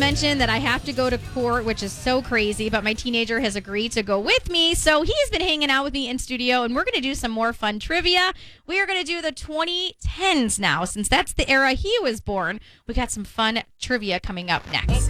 mention that I have to go to court, which is so crazy, but my teenager has agreed to go with me. So he's been hanging out with me in studio, and we're going to do some more fun trivia. We are going to do the 2010s now. Since that's the era he was born, we got some fun trivia coming up next.